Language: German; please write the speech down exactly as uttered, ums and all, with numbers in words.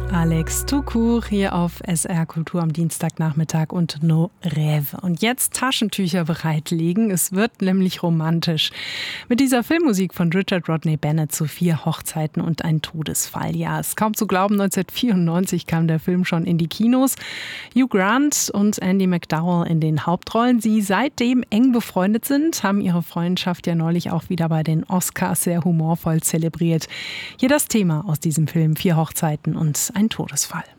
Alex Tukur hier auf S R Kultur am Dienstagnachmittag und No Rêve. Und jetzt Taschentücher bereitlegen, es wird nämlich romantisch. Mit dieser Filmmusik von Richard Rodney Bennett zu vier Hochzeiten und ein Todesfall. Ja, es ist kaum zu glauben, neunzehnhundertvierundneunzig kam der Film schon in die Kinos. Hugh Grant und Andie MacDowell in den Hauptrollen. Sie seitdem eng befreundet sind, haben ihre Freundschaft ja neulich auch wieder bei den Oscars sehr humorvoll zelebriert. Hier das Thema aus diesem Film, vier Hochzeiten und ein Todesfall.